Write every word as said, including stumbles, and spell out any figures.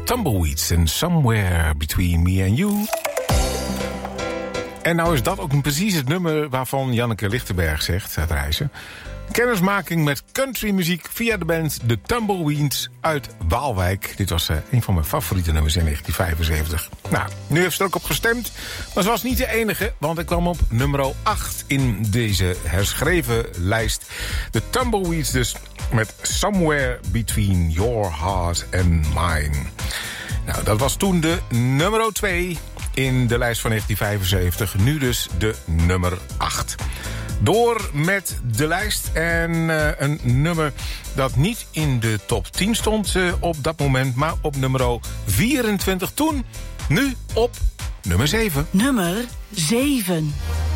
Tumbleweeds en Somewhere Between Me and You. En nou is dat ook precies het nummer waarvan Janneke Lichtenberg zegt uit Reizen. Kennismaking met countrymuziek via de band The Tumbleweeds uit Waalwijk. Dit was uh, een van mijn favoriete nummers in negentien vijfenzeventig. Nou, nu heeft ze er ook op gestemd. Maar ze was niet de enige, want ik kwam op nummer acht in deze herschreven lijst. The Tumbleweeds dus met Somewhere Between Your Heart and Mine. Nou, dat was toen de nummer twee in de lijst van negentien vijfenzeventig. Nu dus de nummer acht. Door met de lijst en uh, een nummer dat niet in de top tien stond uh, op dat moment, maar op nummer vierentwintig toen. Nu op nummer zeven. Nummer zeven.